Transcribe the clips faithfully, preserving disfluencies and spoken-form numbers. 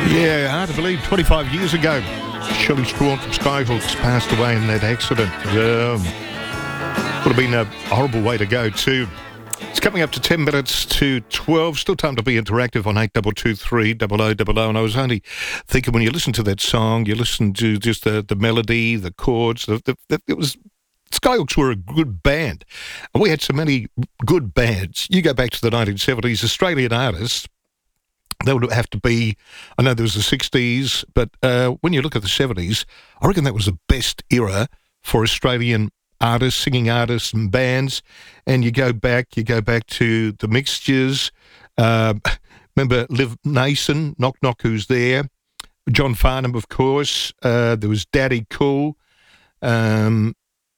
Yeah, hard to believe. twenty-five years ago, Shelley Strawn from Skyhawks passed away in that accident. Um, would have been a horrible way to go too. It's coming up to ten minutes to twelve. Still time to be interactive on eight two two three, double oh double oh. And I was only thinking, when you listen to that song, you listen to just the, the melody, the chords. The, the, the, it was Skyhawks were a good band, and we had so many good bands. You go back to the nineteen seventies, Australian artists. That would have to be, I know there was the sixties, but uh, when you look at the seventies, I reckon that was the best era for Australian artists, singing artists and bands. And you go back, you go back to the Mixtures. Uh, remember Liv Nason, Knock Knock Who's There? John Farnham, of course. Uh, there was Daddy Cool. Um,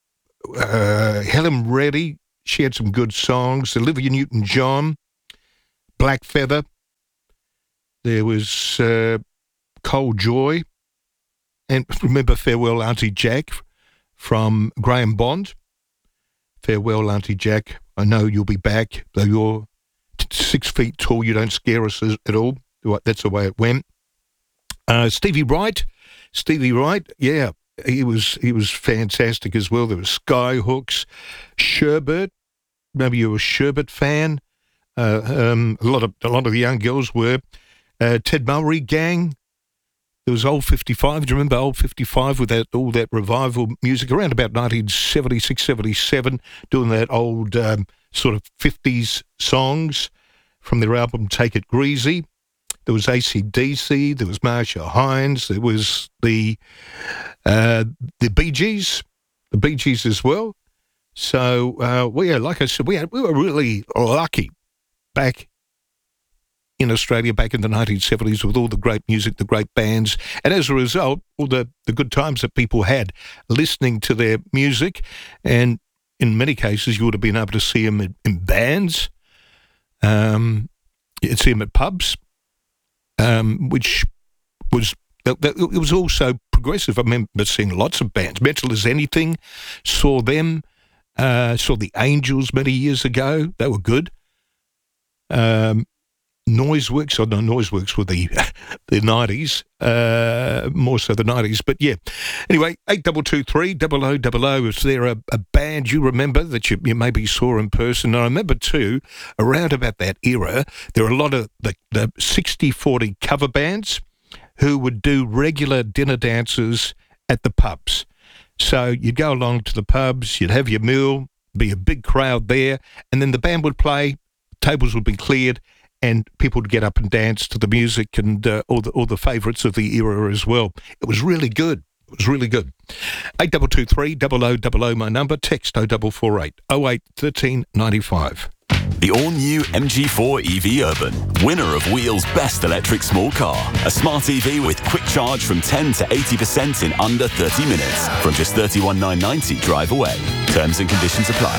uh, Helen Reddy, she had some good songs. Olivia Newton-John, Black Feather. There was uh, Cole Joy, and remember Farewell Auntie Jack from Graham Bond. Farewell Auntie Jack, I know you'll be back, though you're t- six feet tall, you don't scare us at all. That's the way it went. Uh, Stevie Wright, Stevie Wright, yeah, he was he was fantastic as well. There was Skyhawks, Sherbert, maybe you're a Sherbert fan. Uh, um, a lot of a lot of the young girls were. Uh, Ted Murray Gang. There was Old fifty-five. Do you remember Old fifty-five with that all that revival music around about nineteen seventy-six, seventy-seven, doing that old um, sort of fifties songs from their album Take It Greasy. There was A C D C. There was Marsha Hines. There was the uh, the Bee Gees, the Bee Gees as well. So uh, well, yeah, like I said, we had, we were really lucky back in Australia back in the nineteen seventies with all the great music, the great bands, and as a result, all the, the good times that people had listening to their music. And in many cases, you would have been able to see them in, in bands. Um, you'd see them at pubs, um, which was, it was also progressive. I remember seeing lots of bands. Metal as Anything, saw them, uh, saw the Angels many years ago. They were good. Um, Noiseworks, or no, Noiseworks were the the nineties, uh, more so the nineties, but yeah. Anyway, eight two two three, double oh double oh, is there a, a band you remember that you, you maybe saw in person? And I remember too, around about that era, there were a lot of the, the sixty forty cover bands who would do regular dinner dances at the pubs. So you'd go along to the pubs, you'd have your meal, be a big crowd there, and then the band would play, tables would be cleared, and people would get up and dance to the music and uh, all the all the favourites of the era as well. It was really good. It was really good. eight two two three, double oh double oh, my number. Text oh four four eight, oh eight one three nine five. The all-new M G four E V Urban, winner of Wheel's Best Electric Small Car. A smart E V with quick charge from ten to eighty percent in under thirty minutes. From just thirty-one thousand nine hundred ninety drive away. Terms and conditions apply.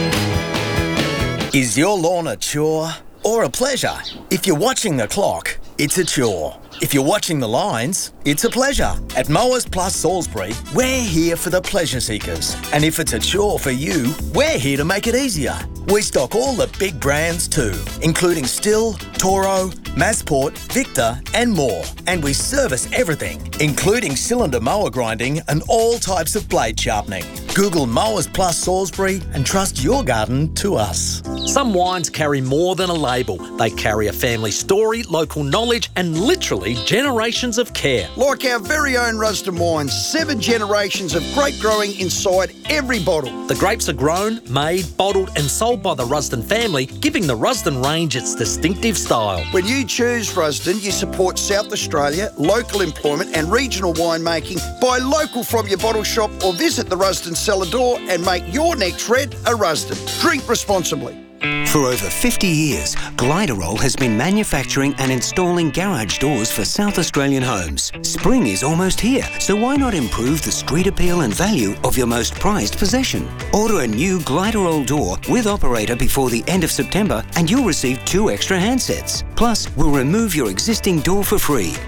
Is your lawn a chore or a pleasure? If you're watching the clock, it's a chore. If you're watching the lines, it's a pleasure. At Mowers Plus Salisbury, we're here for the pleasure seekers. And if it's a chore for you, we're here to make it easier. We stock all the big brands too, including Stihl, Toro, Masport, Victor and more. And we service everything, including cylinder mower grinding and all types of blade sharpening. Google Mowers Plus Salisbury and trust your garden to us. Some wines carry more than a label. They carry a family story, local knowledge and literally generations of care. Like our very own Rusden wines, seven generations of grape growing inside every bottle. The grapes are grown, made, bottled and sold by the Rusden family, giving the Rusden range its distinctive style. When you choose Rusden, you support South Australia, local employment and regional winemaking. Buy local from your bottle shop or visit the Rusden cellar door and make your next red a Rusden. Drink responsibly. For over fifty years, Gliderol has been manufacturing and installing garage doors for South Australian homes. Spring is almost here, so why not improve the street appeal and value of your most prized possession? Order a new Gliderol door with operator before the end of September and you'll receive two extra handsets. Plus, we'll remove your existing door for free.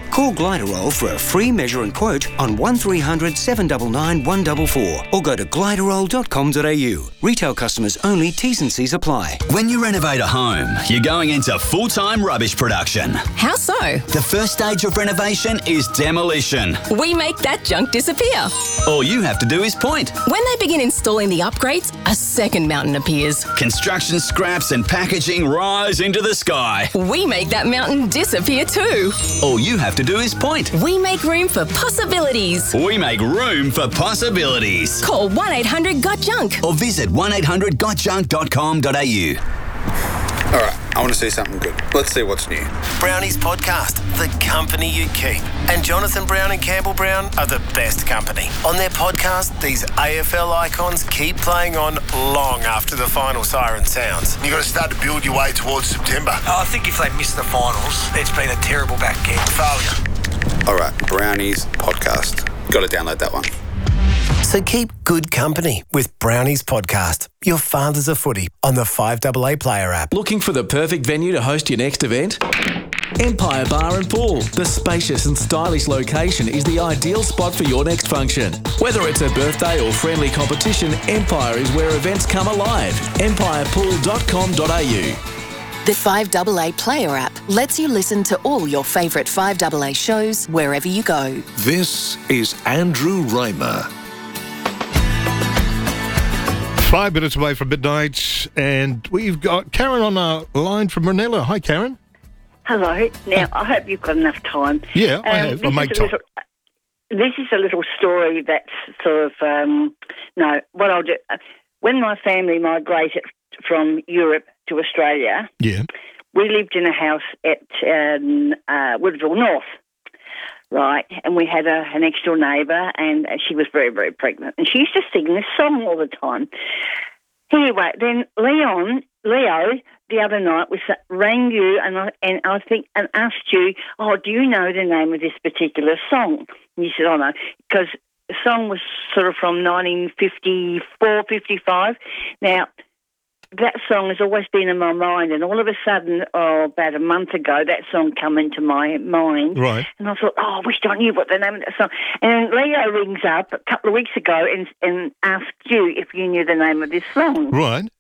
Call Gliderol for a free measure and quote on one three hundred seven nine nine one four four or go to gliderol dot com dot a u. Retail customers only, T's and C's apply. When you renovate a home, you're going into full-time rubbish production. How so? The first stage of renovation is demolition. We make that junk disappear. All you have to do is point. When they begin installing the upgrades, a second mountain appears. Construction scraps and packaging rise into the sky. We make that mountain disappear too. All you have to do is point. We make room for possibilities. We make room for possibilities. Call one eight hundred got junk or visit one eight hundred got junk dot com dot a u. All right, I want to see something good. Let's see what's new. Brownie's podcast, the company you keep. And Jonathan Brown and Campbell Brown are the best company. On their podcast, these A F L icons keep playing on long after the final siren sounds. You've got to start to build your way towards September. I think if they miss the finals, it's been a terrible back end. Failure. All right, Brownie's podcast. Got to download that one. So keep good company with Brownie's podcast, Your Father's a Footy, on the five A A Player app. Looking for the perfect venue to host your next event? Empire Bar and Pool. The spacious and stylish location is the ideal spot for your next function. Whether it's a birthday or friendly competition, Empire is where events come alive. empire pool dot com dot a u. The five A A Player app lets you listen to all your favourite five A A shows wherever you go. This is Andrew Reimer. Five minutes away from midnight, and we've got Karen on our line from Ranella. Hi, Karen. Hello. Now, I hope you've got enough time. Yeah, um, I have. I'll make time. Little, this is a little story that's sort of, um, no, what I'll do. When my family migrated from Europe to Australia, yeah, we lived in a house at um, uh, Woodville North. Right, and we had a, a next door neighbour, and she was very, very pregnant, and she used to sing this song all the time. Anyway, then Leon, Leo, the other night was rang you, and I and I think and asked you, oh, do you know the name of this particular song? And you said, oh no, because the song was sort of from nineteen fifty-four, fifty-five. Now, that song has always been in my mind, and all of a sudden, oh, about a month ago, that song came into my mind. Right. And I thought, oh, I wish I knew what the name of that song. And then Leo rings up a couple of weeks ago and, and asked you if you knew the name of this song. Right.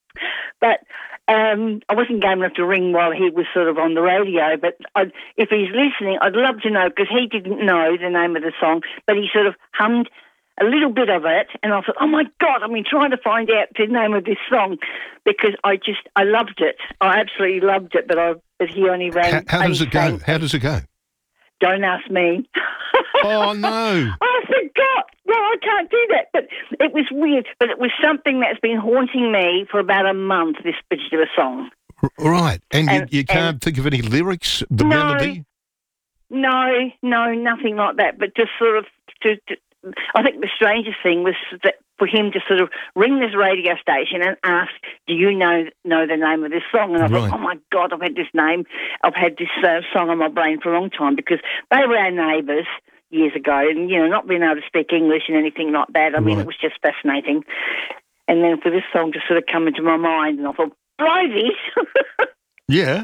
But um, I wasn't game enough to ring while he was sort of on the radio, but I'd, if he's listening, I'd love to know, because he didn't know the name of the song, but he sort of hummed a little bit of it, and I thought, oh my God, I've been trying to find out the name of this song, because I just, I loved it. I absolutely loved it, but I, but he only rang. How, how does it go? How does it go? Don't ask me. Oh, no. I forgot. No, I can't do that. But it was weird, but it was something that's been haunting me for about a month, this particular song. R- right. And, And- you, you can't and- think of any lyrics, the No. melody? No, no, nothing like that, but just sort of, to, to, I think the strangest thing was that for him to sort of ring this radio station and ask, do you know know the name of this song? And I Right. thought, oh my God, I've had this name, I've had this uh, song on my brain for a long time, because they were our neighbours years ago, and, you know, not being able to speak English and anything like that, I mean, Right. it was just fascinating. And then for this song to sort of come into my mind, and I thought, Bridie! Yeah.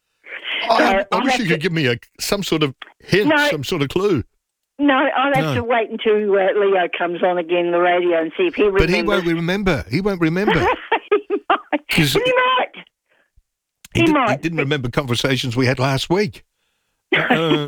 I, So I I'll wish have you to- could give me a some sort of hint, No. some sort of clue. No, I'll have No. to wait until uh, Leo comes on again the radio and see if he remembers. But he won't remember. He won't remember. he might. 'Cause He might. He, He did, might. he didn't remember conversations we had last week. Uh,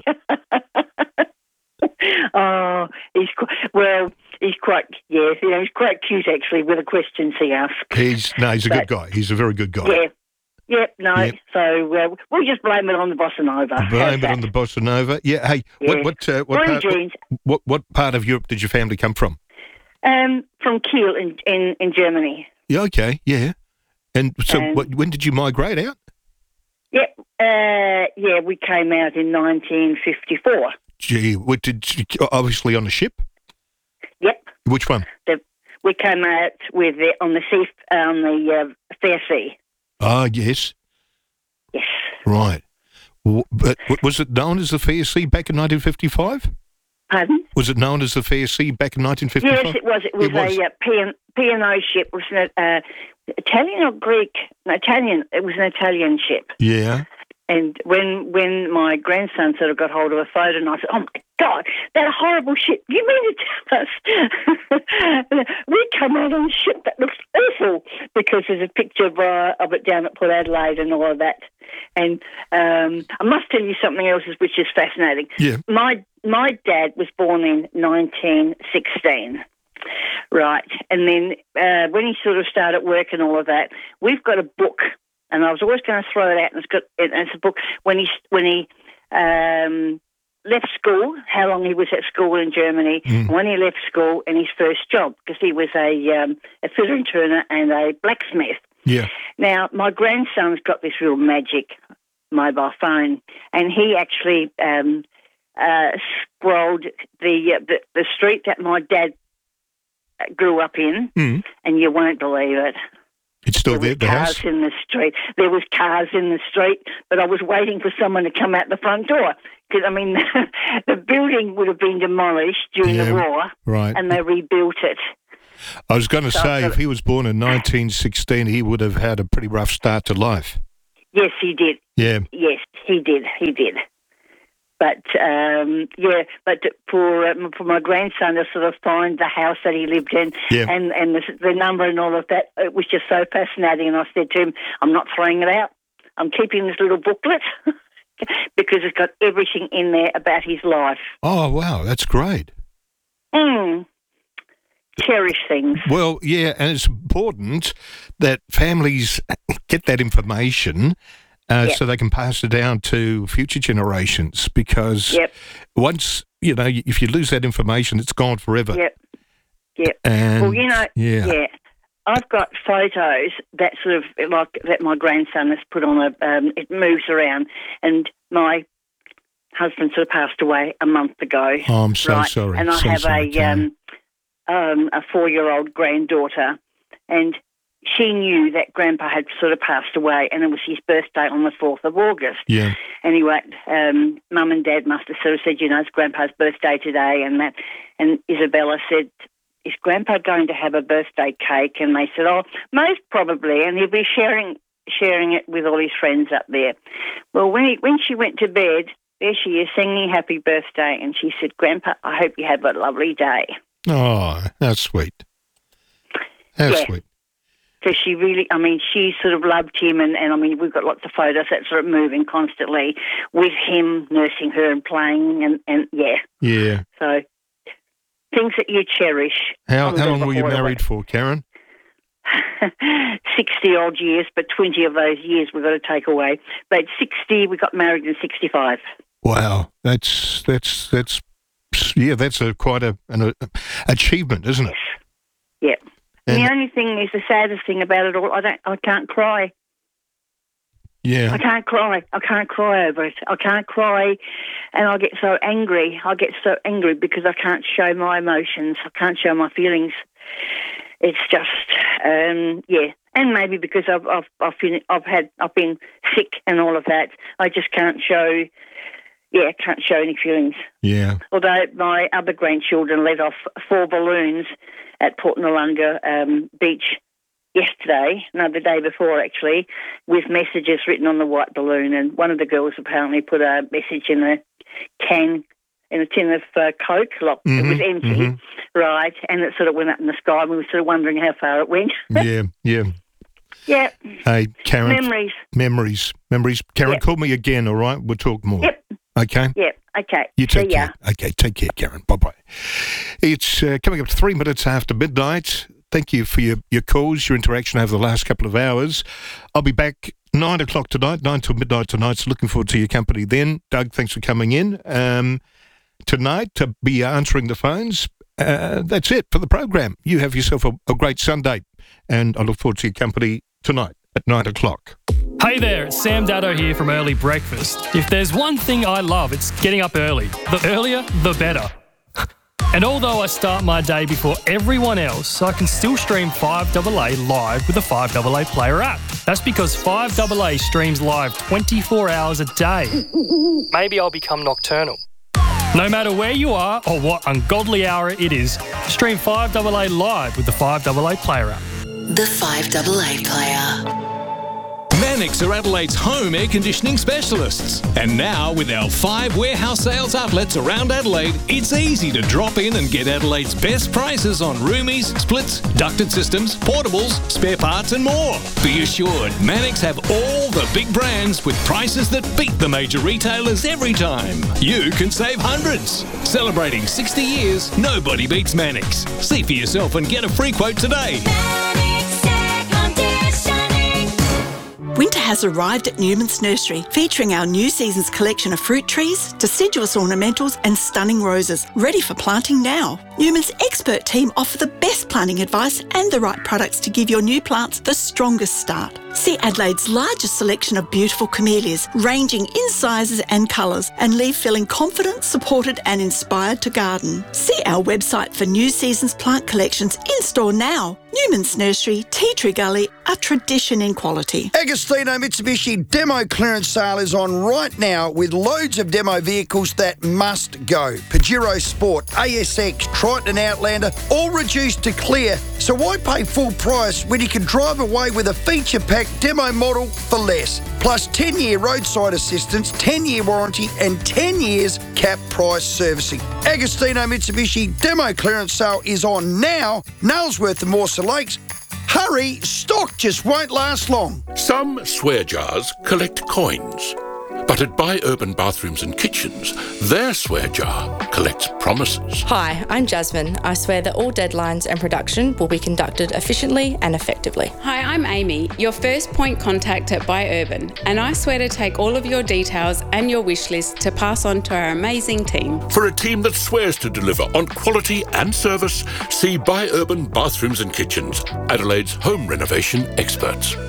Oh, he's qu- well. He's quite yeah. You know, he's quite cute actually with the questions he asks. he's no, he's a good But- guy. He's a very good guy. Yeah. Yep. No. Yep. So uh, we'll just blame it on the bossa nova. How's Blame it that? on the bossa nova. Yeah. Hey, Yeah. what what uh, what, Blue part, jeans. what what part of Europe did your family come from? Um, from Kiel in, in in Germany. Yeah. Okay. Yeah. And so, Um, what, when did you migrate out? Yep. Uh, yeah, we came out in nineteen fifty-four. Gee, what did you, obviously on a ship? Yep. Which one? The, we came out with the, on the sea on the uh, Fair Sea. Ah, yes. Yes. Right. W- But w- was it known as the Fair Sea back in nineteen fifty-five? Pardon? Was it known as the Fair Sea back in nineteen fifty-five? Yes, it was. It was, It was. a uh, P and P and O ship. It was an uh, Italian or Greek? No, Italian. It was an Italian ship. Yeah. And when when my grandson sort of got hold of a photo, and I said, "Oh my God, that horrible shit! You mean to tell us we come out on shit that looks awful?" Because there's a picture of, uh, of it down at Port Adelaide and all of that. And um, I must tell you something else which is fascinating. Yeah. My my dad was born in nineteen sixteen. Right, and then uh, when he sort of started work and all of that, we've got a book. And I was always going to throw it out, and it's got and it's a book when he when he um, left school, how long he was at school in Germany, mm. when he left school, and his first job, because he was a um, a fitter and turner and a blacksmith. Yeah. Now my grandson's got this real magic mobile phone, and he actually um, uh, scrolled the, uh, the the street that my dad grew up in, mm. and you won't believe it. It's still there, there the cars house? in the street. There was cars in the street, but I was waiting for someone to come out the front door. Because, I mean, the building would have been demolished during Yeah, the war, right. and they rebuilt it. I was going to So say, I've if he was born in nineteen sixteen, he would have had a pretty rough start to life. Yes, he did. Yeah. Yes, he did. He did. But, um, yeah, but for um, for my grandson to sort of find the house that he lived in Yeah. and, and the, the number and all of that, it was just so fascinating. And I said to him, I'm not throwing it out. I'm keeping this little booklet because it's got everything in there about his life. Oh, wow, that's great. Mm. Cherish things. Well, yeah, and it's important that families get that information uh, Yep. so they can pass it down to future generations, because Yep. once, you know, if you lose that information, it's gone forever. Yep. Yep. And, well, you know, yeah. yeah. I've got photos that sort of like that my grandson has put on a. Um, it moves around, and my husband sort of passed away a month ago. Oh, I'm so right? sorry. And I So have sorry, a Karen. um, um, a four-year-old granddaughter, and she knew that Grandpa had sort of passed away, and it was his birthday on the fourth of August. Yeah. Anyway, um, Mum and Dad must have sort of said, you know, it's Grandpa's birthday today, and that. And Isabella said, is Grandpa going to have a birthday cake? And they said, oh, most probably, and he'll be sharing sharing it with all his friends up there. Well, when he, when she went to bed, there she is singing happy birthday, and she said, Grandpa, I hope you have a lovely day. Oh, that's sweet. That's Yeah. sweet. Because she really, I mean, she sort of loved him, and, and I mean, we've got lots of photos that sort of moving constantly with him nursing her and playing, and, and yeah. Yeah. So things that you cherish. How, I'll how never long were you hoard away. married for, Karen? sixty odd years, but twenty of those years we've got to take away. But sixty, we got married in sixty-five. Wow, that's that's that's yeah, that's a quite a, an a, achievement, isn't it? Yeah. And And- the only thing is the saddest thing about it all, I don't, I can't cry. Yeah. I can't cry. I can't cry over it. I can't cry, and I get so angry. I get so angry because I can't show my emotions. I can't show my feelings. It's just, um, yeah, and maybe because I've I've I've been I've had I've been sick and all of that. I just can't show, yeah, can't show any feelings. Yeah. Although my other grandchildren let off four balloons at Port Noarlunga um, Beach yesterday, no, the day before actually, with messages written on the white balloon. And one of the girls apparently put a message in a can, in a tin of uh, Coke. Like, Mhm, it was empty, mhm. right? And it sort of went up in the sky. And we were sort of wondering how far it went. Yeah, yeah. Yeah. Hey, Karen. Memories. Memories. Memories. Karen, Yep. call me again, all right? We'll talk more. Yep. Okay? Yeah. Okay. You take See ya. care. Okay, take care, Karen. Bye-bye. It's uh, coming up to three minutes after midnight. Thank you for your, your calls, your interaction over the last couple of hours. I'll be back nine o'clock tonight, nine till midnight tonight, so looking forward to your company then. Doug, thanks for coming in. Um, tonight, to be answering the phones. Uh, that's it for the program. You have yourself a, a great Sunday, and I look forward to your company tonight at nine o'clock. Hey there, it's Sam Daddo here from Early Breakfast. If there's one thing I love, it's getting up early. The earlier, the better. And although I start my day before everyone else, I can still stream five A A live with the five A A Player app. That's because five A A streams live twenty-four hours a day. Maybe I'll become nocturnal. No matter where you are or what ungodly hour it is, stream five A A live with the five A A Player app. The five A A Player. Mannix are Adelaide's home air conditioning specialists. And now, with our five warehouse sales outlets around Adelaide, it's easy to drop in and get Adelaide's best prices on roomies, splits, ducted systems, portables, spare parts and more. Be assured, Mannix have all the big brands with prices that beat the major retailers every time. You can save hundreds. Celebrating sixty years, nobody beats Mannix. See for yourself and get a free quote today. Winter has arrived at Newman's Nursery, featuring our new season's collection of fruit trees, deciduous ornamentals and stunning roses, ready for planting now. Newman's expert team offer the best planting advice and the right products to give your new plants the strongest start. See Adelaide's largest selection of beautiful camellias, ranging in sizes and colours, and leave feeling confident, supported and inspired to garden. See our website for new season's plant collections in store now. Newman's Nursery, Tea Tree Gully, a tradition in quality. Agostino Mitsubishi demo clearance sale is on right now with loads of demo vehicles that must go. Pajero Sport, A S X, Triton and Outlander, all reduced to clear. So why pay full price when you can drive away with a feature-packed demo model for less? Plus ten-year roadside assistance, ten-year warranty and ten years cap price servicing. Agostino Mitsubishi demo clearance sale is on now. Nailsworth and Mawson Lakes. Hurry, stock just won't last long. Some swear jars collect coins. But at Buy Urban Bathrooms and Kitchens, their swear jar collects promises. Hi, I'm Jasmine. I swear that all deadlines and production will be conducted efficiently and effectively. Hi, I'm Amy, your first point contact at Buy Urban, and I swear to take all of your details and your wish list to pass on to our amazing team. For a team that swears to deliver on quality and service, see Buy Urban Bathrooms and Kitchens, Adelaide's home renovation experts.